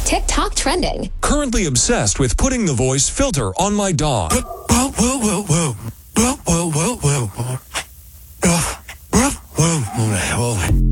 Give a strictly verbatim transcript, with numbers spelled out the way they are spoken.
TikTok trending. Currently obsessed with putting the voice filter on my dog. Whoa, whoa, whoa, whoa. Whoa, whoa, whoa, whoa. Whoa, whoa, whoa.